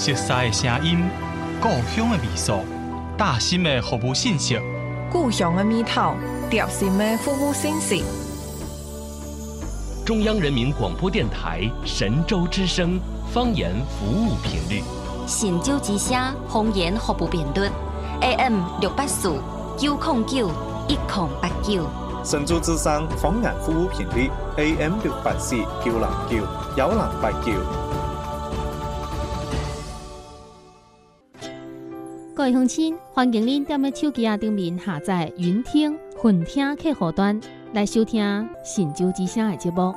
熟悉的声音，故乡的味素，大心的服务信息， 故乡的味道，贴心的服务信息。 中央人民广播电台神州之声方言服务频率， 神州之声方言服务频率 AM684 909 1089。 神州之声方言服務頻率 AM684 909 1089。 各位鄉親，歡迎您踮咧手機頂面下載雲聽、雲聽客戶端來收聽神州之聲的節目。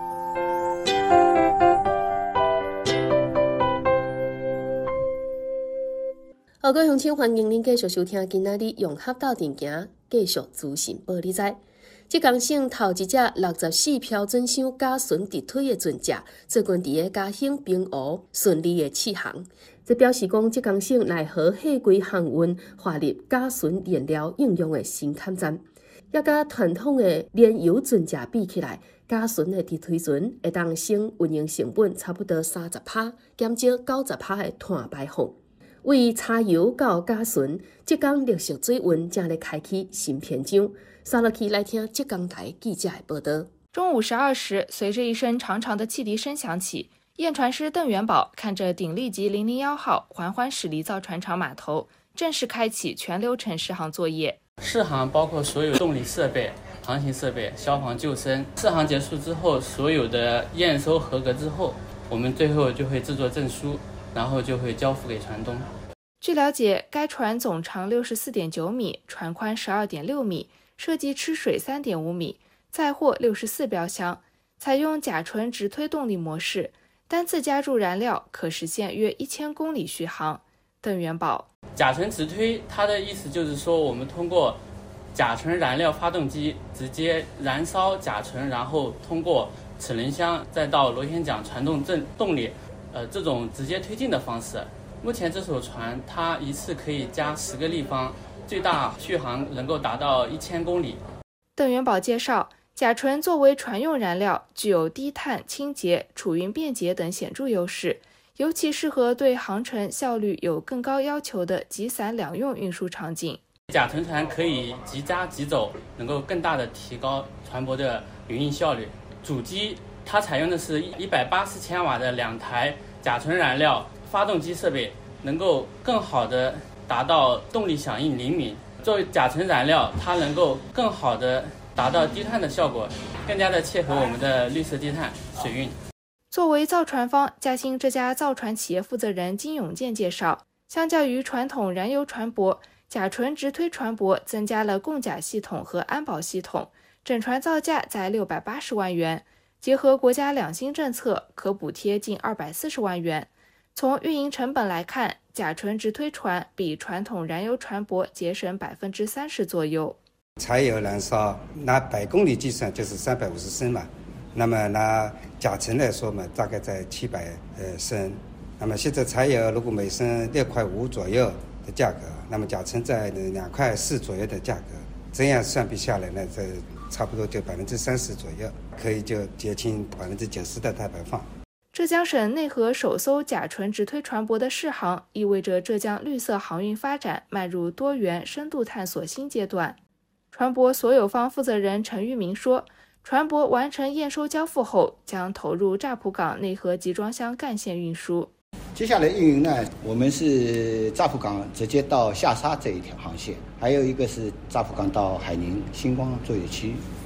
各位鄉親，歡迎您繼續收聽今仔日融合到電行繼續資訊報你知。浙江省頭一隻64標準箱甲船直推的船隻，最近佇個嘉興平湖順利的試航。這表示講，浙江省內河貨櫃航運劃入甲船燃料應用的新坎站，也甲傳統的燃油船隻比起來，甲船的直推船會當省運營成本差不多30%，減少90%的碳排放。為柴油到甲船，浙江綠色水運正咧開啟新篇章。刷落去來聽浙江台記者的報道。 中午12時，隨着一聲長長的汽笛聲響起，驗船師鄧元寶看着鼎力級001號緩緩駛離造船廠碼頭，正式開啟全流程試航作業。 試航包括所有動力設備、航行設備、消防救生。試航結束之後，所有的驗收合格之後，我們最後就會製作證書，然後就會交付給船東。 據了解，該船總長64.9米，船寬12.6米，設計吃水3.5米，載貨64標箱，採用甲醇直推動力模式，單次加注燃料可實現約1000公里續航。鄧元寶， 甲醇直推，它的意思就是說，我們通過甲醇燃料發動機直接燃燒甲醇，然後通過齒輪箱再到螺旋槳傳動動力，這種直接推進的方式。目前這艘船它一次可以加10個立方，最大續航能夠達到1000公里。 鄧元寶介紹，甲醇作為船用燃料，具有低碳、清潔、儲運便捷等顯著優勢，尤其適合對航程效率有更高要求的集散兩用運輸場景。 甲醇船可以即加即走，能夠更大的提高船舶的營運效率。主機它採用的是180千瓦的2台甲醇燃料發動機設備，能夠更好的達到動力響應靈敏。作為甲醇燃料，它能夠更好的達到低碳的效果，更加的切合我們的綠色低碳水運。 作為造船方，嘉興這家造船企業負責人金永健介紹，相較於傳統燃油船舶，甲醇直推船舶增加了供甲系統和安保系統，整船造價在680萬元，結合國家兩新政策，可補貼近240萬元。從運營成本來看，甲醇直推船比傳統燃油船舶節省30%左右。 柴油燃燒拿100公里計算就是350升嘛，那麼拿甲醇來說嘛，大概在700升。那麼現在柴油如果每升6.5塊左右的價格，那麼甲醇在2.4塊左右的價格，這樣算比下來呢，這差不多就30%左右，可以就減輕90%的碳排放。 浙江省內河首艘甲醇直推船舶的試航，意味着浙江綠色航運發展邁入多元深度探索新階段。船舶所有方負責人陳玉明說，船舶完成驗收交付後，將投入乍浦港內河集裝箱幹線運輸。 接下來運營呢，我們是乍浦港直接到下沙這一條航線，還有一個是乍浦港到海寧星光作業區。